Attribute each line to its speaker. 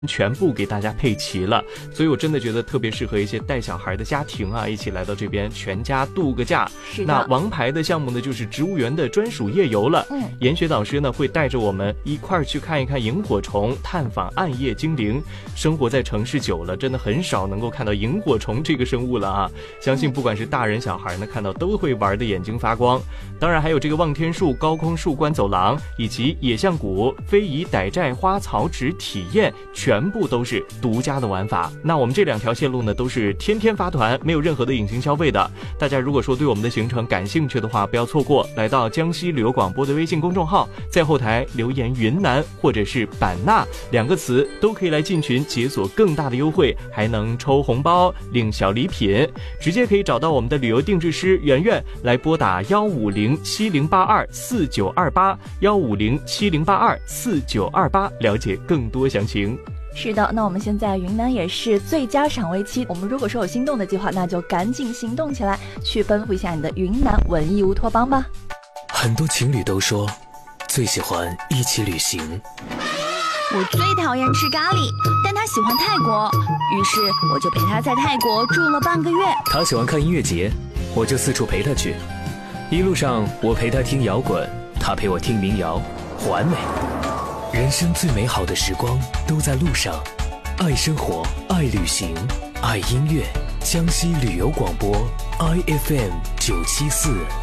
Speaker 1: 全部给大家配齐了，所以我真的觉得特别适合一些带小孩的家庭啊，一起来到这边全家度个假。
Speaker 2: 是的。
Speaker 1: 那王牌的项目呢，就是植物园的专属夜游了。研学导师呢会带着我们一块儿去看一看萤火虫，探访暗夜精灵。生活在城市久了，真的很少能够看到萤火虫这个生物了啊！相信不管是大人小孩呢，看到都会玩的眼睛发光。当然还有这个望天树高空树观走廊，以及野象谷、非遗傣寨花草纸体验，全部都是独家的玩法。那我们这2条线路呢，都是天天发团，没有任何的隐形消费的。大家如果说对我们的行程感兴趣的话，不要错过，来到江西旅游广播的微信公众号，在后台留言云南或者是版纳2个词，都可以来进群解锁更大的优惠，还能抽红包领小礼品。直接可以找到我们的旅游定制师圆圆，来拨打15070824928，15070824928，了解更多详情。
Speaker 2: 是的，那我们现在云南也是最佳赏味期，我们如果说有心动的计划，那就赶紧行动起来，去奔赴一下你的云南文艺乌托邦吧。
Speaker 3: 很多情侣都说最喜欢一起旅行。
Speaker 4: 我最讨厌吃咖喱，但他喜欢泰国，于是我就陪他在泰国住了半个月。
Speaker 3: 他喜欢看音乐节，我就四处陪他去。一路上我陪他听摇滚，他陪我听民谣，完美。人生最美好的时光都在路上，爱生活，爱旅行，爱音乐。江西旅游广播 IFM 974。